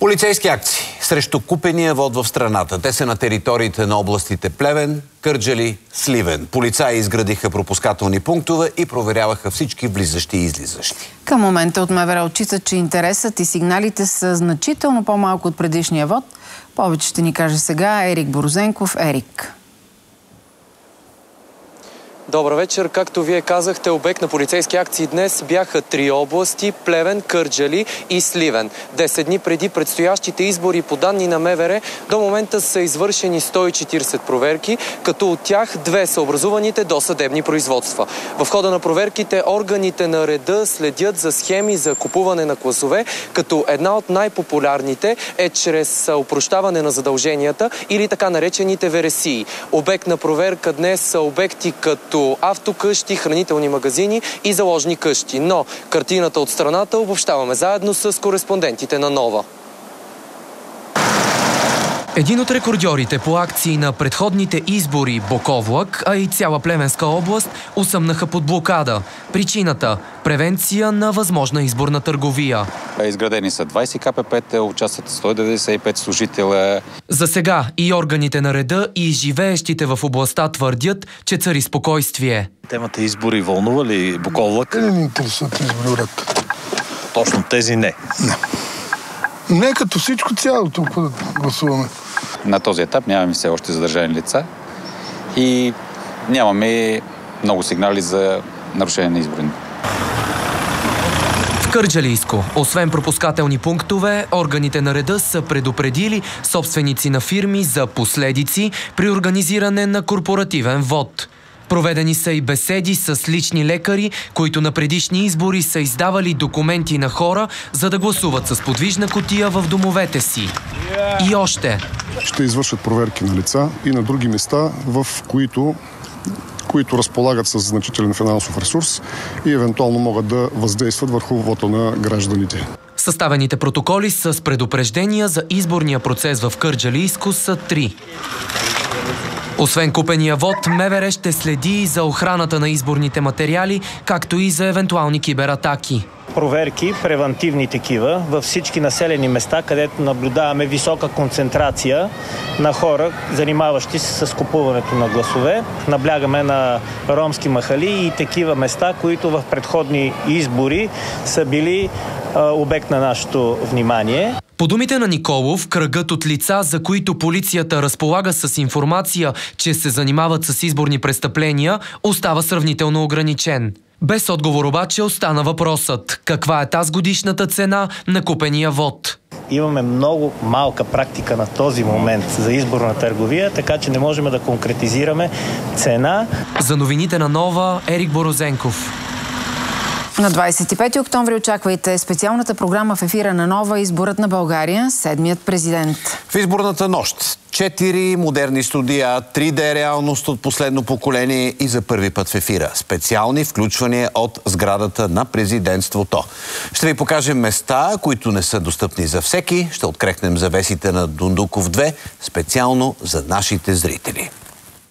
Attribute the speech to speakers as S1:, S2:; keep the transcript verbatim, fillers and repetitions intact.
S1: Полицейски акции срещу купения вод в страната. Те са на териториите на областите Плевен, Кърджали, Сливен. Полицаи изградиха пропускателни пунктове и проверяваха всички влизащи и излизащи.
S2: Към момента от МВР отчитат, че интересът и сигналите са значително по-малко от предишния вод. Повече ще ни каже сега Ерик Борозенков. Ерик.
S3: Добър вечер. Както вие казахте, обект на полицейски акции днес бяха три области – Плевен, Кърджали и Сливен. Десет дни преди предстоящите избори по данни на МВР до момента са извършени сто и четиридесет проверки, като от тях две са образуваните досъдебни производства. В хода на проверките органите на реда следят за схеми за купуване на гласове, като една от най-популярните е чрез опрощаване на задълженията или така наречените вересии. Обект на проверка днес са обекти като автокъщи, хранителни магазини и заложни къщи. Но картината от страната обобщаваме заедно с кореспондентите на Нова.
S4: Един от рекордьорите по акции на предходните избори Буковлък, а и цяла Плевенска област усъмнаха под блокада. Причината – превенция на възможна изборна търговия.
S5: Изградени са двайсет ка пе пе-та, участват сто деветдесет и пет служителя.
S4: За сега и органите на реда, и живеещите в областта твърдят, че цари спокойствие.
S6: Темата избори вълнува ли Буковлък?
S7: Не ни интересуват избори, брат.
S6: Точно тези не.
S7: Не. Не като всичко цяло тук да гласуваме.
S5: На този етап нямаме все още задържани лица и нямаме много сигнали за нарушение на избори.
S4: В Кърджалийско, освен пропускателни пунктове, органите на реда са предупредили собственици на фирми за последици при организиране на корпоративен вот. Проведени са и беседи с лични лекари, които на предишни избори са издавали документи на хора, за да гласуват с подвижна кутия в домовете си. И още.
S8: Ще извършат проверки на лица и на други места, в които, които разполагат с значителен финансов ресурс и евентуално могат да въздействат върху вота на гражданите.
S4: Съставените протоколи с предупреждения за изборния процес в Кърджалийско са три. Освен купения вод, МВР ще следи и за охраната на изборните материали, както и за евентуални кибератаки.
S9: Проверки, превантивни такива, във всички населени места, където наблюдаваме висока концентрация на хора, занимаващи се с купуването на гласове. Наблягаме на ромски махали и такива места, които в предходни избори са били а, обект на нашето внимание.
S4: По думите на Николов, кръгът от лица, за които полицията разполага с информация, че се занимават с изборни престъпления, остава сравнително ограничен. Без отговор обаче остана въпросът: каква е тазгодишната цена на купения вод?
S9: Имаме много малка практика на този момент за изборна търговия, така че не можем да конкретизираме цена.
S4: За новините на Нова, Ерик Борозенков.
S2: На двайсет и пети октомври очаквайте специалната програма в ефира на Нова «Изборът на България. Седмият президент».
S1: В изборната нощ четири модерни студия, три Д реалност от последно поколение и за първи път в ефира. Специални включвания от сградата на президентството. Ще ви покажем места, които не са достъпни за всеки. Ще открехнем завесите на Дундуков две специално за нашите зрители.